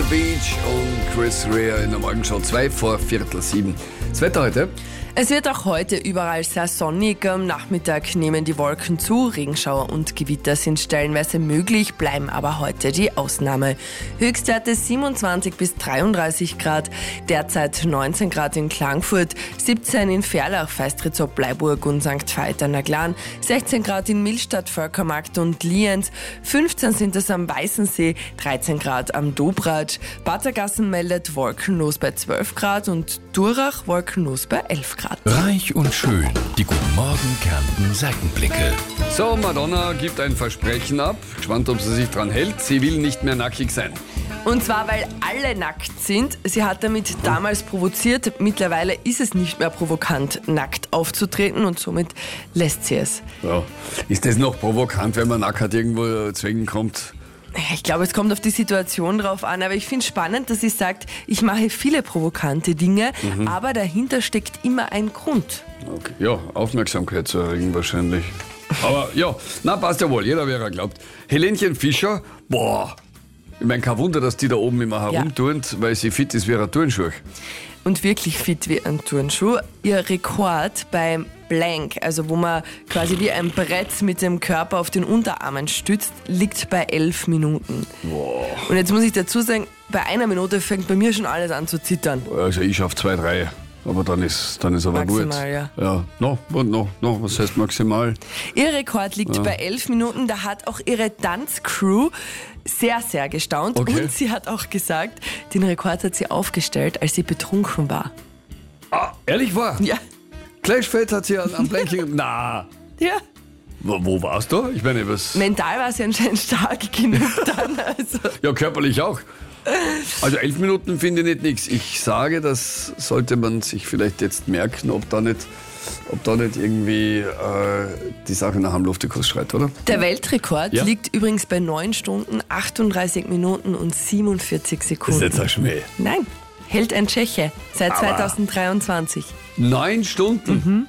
the Beach und Chris Rea in der Morgenshow 7:02. Das Wetter heute? Es wird auch heute überall sehr sonnig. Am Nachmittag nehmen die Wolken zu. Regenschauer und Gewitter sind stellenweise möglich, bleiben aber heute die Ausnahme. Höchstwerte 27 bis 33 Grad, derzeit 19 Grad in Klagenfurt, 17 in Ferlach, Feistritz-ob Bleiburg und St. Veit an der Glan, 16 Grad in Millstatt, Völkermarkt und Lienz, 15 sind es am Weißensee, 13 Grad am Dobratsch, Battergassen meldet wolkenlos bei 12 Grad und Durach wolkenlos bei 11 Grad. Reich und schön. Die Guten Morgen Kärnten Seitenblicke. So, Madonna gibt ein Versprechen ab. Gespannt, ob sie sich dran hält. Sie will nicht mehr nackig sein. Und zwar, weil alle nackt sind. Sie hat damit damals provoziert. Mittlerweile ist es nicht mehr provokant, nackt aufzutreten und somit lässt sie es. Ja. Ist das noch provokant, wenn man nackt irgendwo zwingen kommt? Ich glaube, es kommt auf die Situation drauf an, aber ich finde es spannend, dass sie sagt, ich mache viele provokante Dinge, aber dahinter steckt immer ein Grund. Okay. Ja, Aufmerksamkeit zu erregen wahrscheinlich. Aber ja, na passt ja wohl, jeder wer er glaubt. Helenchen Fischer, boah, ich meine, kein Wunder, dass die da oben immer herumturnt, weil sie fit ist wie ein Turnschuh. Und wirklich fit wie ein Turnschuh. Ihr Rekord beim Blank, also wo man quasi wie ein Brett mit dem Körper auf den Unterarmen stützt, liegt bei 11 Minuten. Boah. Und jetzt muss ich dazu sagen, bei einer Minute fängt bei mir schon alles an zu zittern. Also ich schaff 2, 3. Aber dann ist aber gut. Maximal, ja. Ja, noch, was heißt maximal? Ihr Rekord liegt bei 11 Minuten. Da hat auch ihre Tanzcrew sehr, sehr gestaunt. Okay. Und sie hat auch gesagt, den Rekord hat sie aufgestellt, als sie betrunken war. Ah, ehrlich wahr? Ja. Gleichfeld hat sie am Blanking. Na, Ja. wo warst du? Ich meine, was? Mental war sie anscheinend stark genug dann. Also. Ja, körperlich auch. Also 11 Minuten finde ich nicht nichts. Ich sage, das sollte man sich vielleicht jetzt merken, ob da nicht irgendwie die Sache nach dem Luftikus schreit, oder? Der Weltrekord liegt übrigens bei 9 Stunden, 38 Minuten und 47 Sekunden. Das ist jetzt ein Schmäh. Nein, hält ein Tscheche seit 2023. 9 Stunden?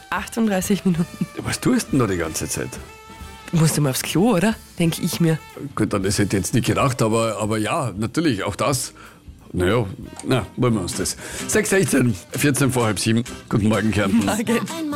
38 Minuten. Was tust du denn da die ganze Zeit? Musst du mal aufs Klo, oder? Denke ich mir. Gut, das hätte ich jetzt nicht gedacht, aber ja, natürlich, auch das. Naja, wollen wir uns das. 6:16, 14 vor halb 7. Guten Morgen, Kärnten. Morgen.